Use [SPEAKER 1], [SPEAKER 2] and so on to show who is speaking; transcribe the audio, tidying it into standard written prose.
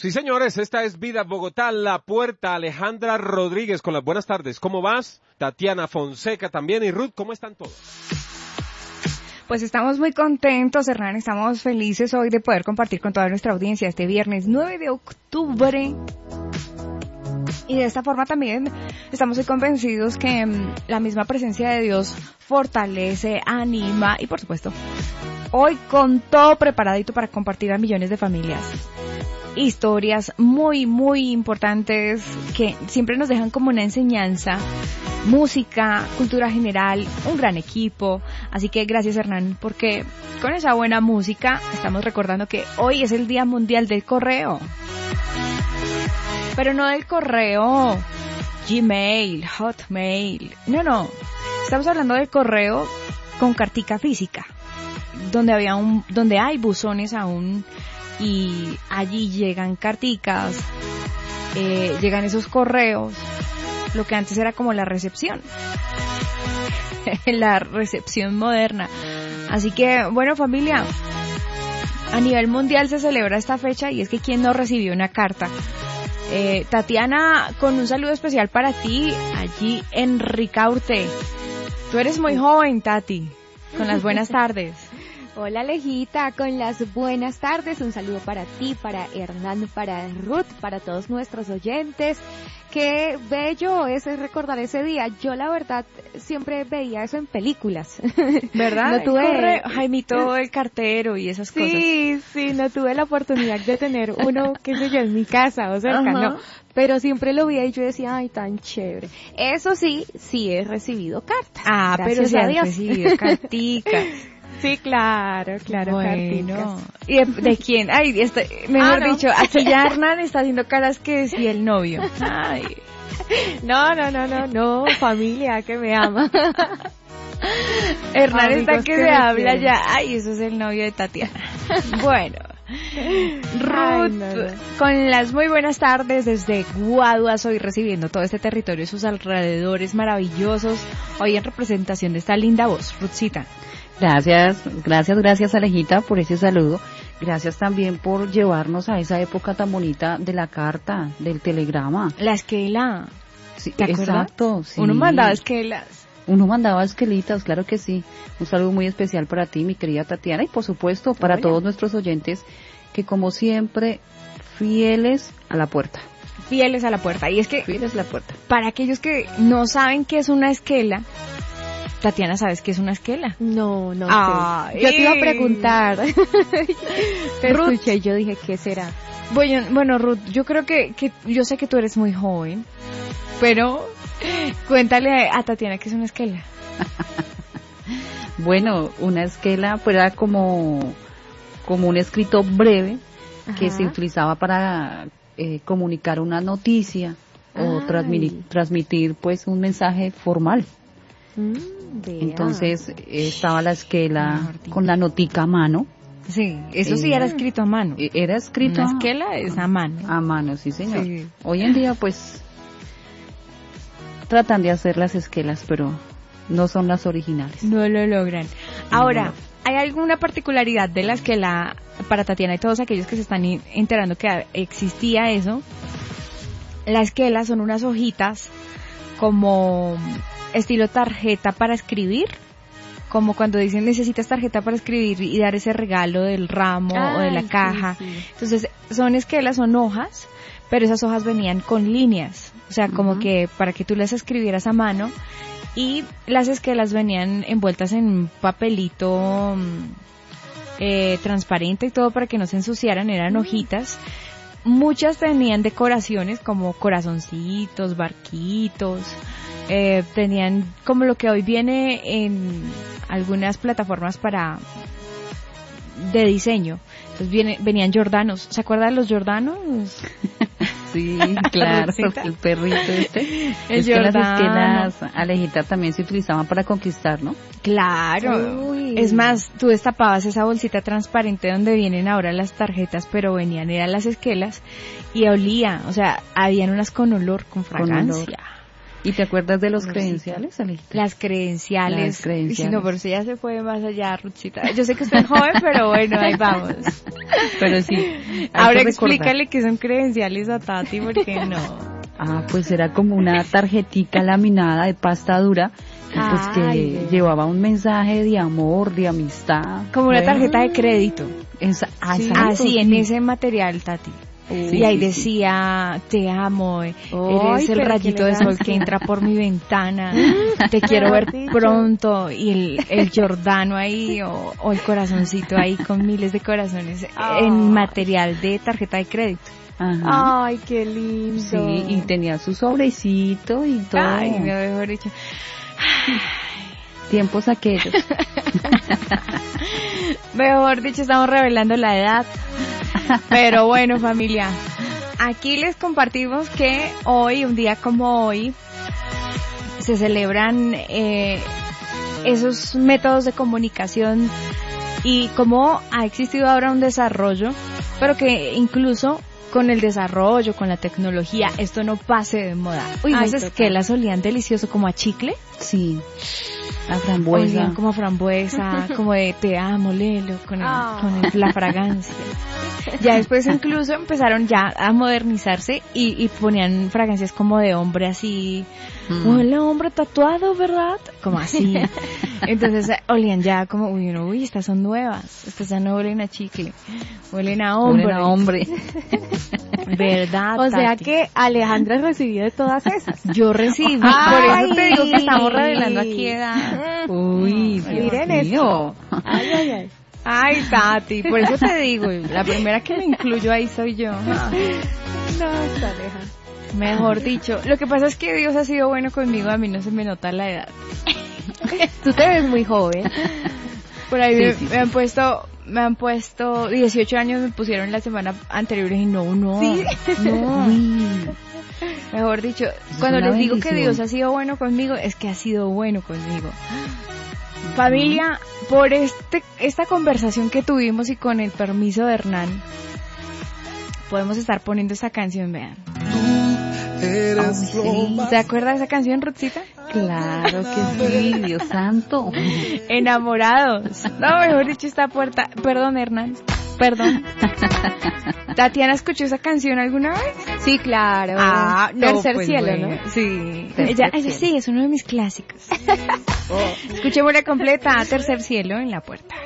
[SPEAKER 1] Sí, señores, esta es Vida Bogotá, La Puerta. Alejandra Rodríguez con las buenas tardes. ¿Cómo vas? Tatiana Fonseca también. Y Ruth, ¿cómo están todos?
[SPEAKER 2] Pues estamos muy contentos, Hernán, estamos felices hoy de poder compartir con toda nuestra audiencia este viernes 9 de octubre. Y de esta forma también estamos muy convencidos que la misma presencia de Dios fortalece, anima y por supuesto, hoy con todo preparadito para compartir a millones de familias. Historias muy, muy importantes que siempre nos dejan como una enseñanza, música, cultura general, un gran equipo. Así que gracias, Hernán, porque con esa buena música estamos recordando que hoy es el Día Mundial del Correo. Pero no del correo Gmail, Hotmail, no. Estamos hablando del correo con cartica física, donde hay buzones aún. Y allí llegan carticas, llegan esos correos, lo que antes era como la recepción moderna. Así que, bueno, familia, a nivel mundial se celebra esta fecha y es que ¿quién no recibió una carta? Tatiana, con un saludo especial para ti, allí en Ricaurte. Tú eres muy joven, Tati, con las buenas tardes.
[SPEAKER 3] Hola Alejita, con las buenas tardes, un saludo para ti, para Hernán, para Ruth, para todos nuestros oyentes. Qué bello es recordar ese día. Yo la verdad siempre veía eso en películas.
[SPEAKER 2] ¿Verdad?
[SPEAKER 3] No tuve
[SPEAKER 2] Jaimito el cartero y esas cosas.
[SPEAKER 3] Sí, no tuve la oportunidad de tener uno, qué sé yo, en mi casa o cerca, no. Pero siempre lo veía y yo decía, ay, tan chévere. Eso sí he recibido cartas.
[SPEAKER 2] Ah,
[SPEAKER 3] gracias
[SPEAKER 2] pero sí
[SPEAKER 3] a
[SPEAKER 2] has
[SPEAKER 3] Dios.
[SPEAKER 2] recibido carticas.
[SPEAKER 3] Sí, claro, bueno. Carticas.
[SPEAKER 2] ¿Y de quién? Ay, mejor dicho, aquí ya Hernán está haciendo caras que si el novio. Ay.
[SPEAKER 3] No, familia que me ama.
[SPEAKER 2] Hernán
[SPEAKER 3] Amigos
[SPEAKER 2] está que se habla
[SPEAKER 3] quieren.
[SPEAKER 2] ya. Ay, eso es el novio de Tatiana. Bueno, Ruth,
[SPEAKER 3] no.
[SPEAKER 2] con las muy buenas tardes desde Guaduas, hoy recibiendo todo este territorio y sus alrededores maravillosos, hoy en representación de esta linda voz, Ruthcita.
[SPEAKER 4] Gracias Alejita por ese saludo. Gracias también por llevarnos a esa época tan bonita de la carta, del telegrama.
[SPEAKER 2] La esquela.
[SPEAKER 4] Sí,
[SPEAKER 2] ¿Te acuerdas?
[SPEAKER 4] Exacto, sí.
[SPEAKER 2] Uno mandaba esquelas.
[SPEAKER 4] Uno mandaba esquelitas, claro que sí. Un saludo muy especial para ti, mi querida Tatiana, y por supuesto para todos nuestros oyentes que como siempre, fieles a la puerta.
[SPEAKER 2] Fieles a la puerta. Y es que,
[SPEAKER 4] fieles a la puerta.
[SPEAKER 2] Para aquellos que no saben qué es una esquela, Tatiana, ¿sabes qué es una esquela?
[SPEAKER 3] No sé. Yo te iba a preguntar. Te
[SPEAKER 2] Ruth,
[SPEAKER 3] escuché y yo dije, ¿qué será?
[SPEAKER 2] Bueno, Ruth, yo creo que yo sé que tú eres muy joven, pero cuéntale a Tatiana qué es una esquela.
[SPEAKER 4] Bueno, una esquela pues era como un escrito breve que se utilizaba para comunicar una noticia o transmitir pues un mensaje formal. Entonces estaba la esquela con la notica a mano.
[SPEAKER 2] Sí, eso sí era escrito a mano.
[SPEAKER 4] Era escrito
[SPEAKER 2] una esquela es a mano.
[SPEAKER 4] A mano, sí señor.
[SPEAKER 2] Sí.
[SPEAKER 4] Hoy en día pues tratan de hacer las esquelas, pero no son las originales.
[SPEAKER 2] No lo logran. Ahora, ¿hay alguna particularidad de la esquela para Tatiana y todos aquellos que se están enterando que existía eso? La esquela son unas hojitas como estilo tarjeta para escribir, como cuando dicen necesitas tarjeta para escribir y dar ese regalo del ramo o de la caja. Sí. Entonces son esquelas, son hojas, pero esas hojas venían con líneas, o sea, como que para que tú las escribieras a mano, y las esquelas venían envueltas en papelito transparente y todo para que no se ensuciaran, eran hojitas. Muchas tenían decoraciones como corazoncitos, barquitos, tenían como lo que hoy viene en algunas plataformas de diseño. Entonces venían Jordanos. ¿Se acuerdan de los Jordanos?
[SPEAKER 4] Sí, claro, el perrito Es que las esquelas, Alejita, también se utilizaban para conquistar, ¿no?
[SPEAKER 2] Claro. Uy. Es más, tú destapabas esa bolsita transparente donde vienen ahora las tarjetas, pero eran las esquelas y olía, o sea, habían unas con olor, con fragancia.
[SPEAKER 4] ¿Y te acuerdas de los credenciales, Alejita?
[SPEAKER 2] Las credenciales.
[SPEAKER 4] Las credenciales.
[SPEAKER 2] Sí, no, pero si ya se fue más allá, Ruchita. Yo sé que usted es joven, pero bueno, ahí vamos.
[SPEAKER 4] Pero sí.
[SPEAKER 2] Ahora explícale qué son credenciales a Tati, porque no.
[SPEAKER 4] Pues era como una tarjetica laminada de pasta dura, pues que llevaba un mensaje de amor, de amistad.
[SPEAKER 2] Como una tarjeta de crédito.
[SPEAKER 4] Sí,
[SPEAKER 2] en ese material, Tati. Y ahí decía, te amo, eres el rayito de sol que entra por mi ventana, te quiero ver pronto, y el Giordano ahí, o el corazoncito ahí con miles de corazones, en material de tarjeta de crédito.
[SPEAKER 3] Ajá. Ay, qué lindo.
[SPEAKER 4] Sí, y tenía su sobrecito y todo.
[SPEAKER 2] Ay, mejor dicho.
[SPEAKER 4] Tiempos aquellos.
[SPEAKER 2] Mejor dicho, estamos revelando la edad. Pero bueno, familia, aquí les compartimos que hoy, un día como hoy, se celebran esos métodos de comunicación y cómo ha existido ahora un desarrollo, pero que incluso con el desarrollo, con la tecnología, esto no pase de moda. Uy, ¿no sé que las olían delicioso como a chicle?
[SPEAKER 4] Sí. A frambuesa.
[SPEAKER 2] Olían como a frambuesa, como de te amo, Lelo, con la fragancia. Ya después incluso empezaron ya a modernizarse y ponían fragancias como de hombre así, hola, hombre tatuado, ¿verdad? Como así. Entonces olían ya como, uy, estas son nuevas, estas ya no huelen a chicle, huelen a hombre.
[SPEAKER 4] Huelen a hombre.
[SPEAKER 2] ¿Verdad,
[SPEAKER 3] O sea
[SPEAKER 2] Tati?
[SPEAKER 3] que Alejandra recibió de todas esas.
[SPEAKER 2] Yo recibí, por eso te digo que estamos revelando aquí edad.
[SPEAKER 4] Uy,
[SPEAKER 3] miren
[SPEAKER 4] Dios mío.
[SPEAKER 3] Ay.
[SPEAKER 2] Ay, Tati, por eso te digo, la primera que me incluyo ahí soy yo.
[SPEAKER 3] No, está Aleja.
[SPEAKER 2] Mejor dicho, lo que pasa es que Dios ha sido bueno conmigo, a mí no se me nota la edad.
[SPEAKER 3] Tú te ves muy joven.
[SPEAKER 2] Por ahí
[SPEAKER 4] Sí.
[SPEAKER 2] me han puesto 18 años, me pusieron la semana anterior y no.
[SPEAKER 3] ¿Sí?
[SPEAKER 2] No. Mejor dicho, cuando
[SPEAKER 4] una
[SPEAKER 2] les digo
[SPEAKER 4] bendición.
[SPEAKER 2] que Dios ha sido bueno conmigo, es que ha sido bueno conmigo. Familia, por esta conversación que tuvimos y con el permiso de Hernán, podemos estar poniendo esta canción, vean.
[SPEAKER 4] Sí.
[SPEAKER 2] ¿Se acuerda de esa canción, Ruthcita?
[SPEAKER 4] Claro que sí, Dios santo.
[SPEAKER 2] Enamorados. No, mejor dicho, esta puerta. Perdón, Hernán. Perdón. ¿Tatiana escuchó esa canción alguna vez?
[SPEAKER 3] Sí, claro. Tercer
[SPEAKER 2] pues
[SPEAKER 3] cielo,
[SPEAKER 2] bueno,
[SPEAKER 3] ¿no?
[SPEAKER 2] Sí.
[SPEAKER 4] Tercer
[SPEAKER 2] Ella
[SPEAKER 4] cielo.
[SPEAKER 2] sí, es uno de mis clásicos. Escuchémosla completa, Tercer cielo en la puerta.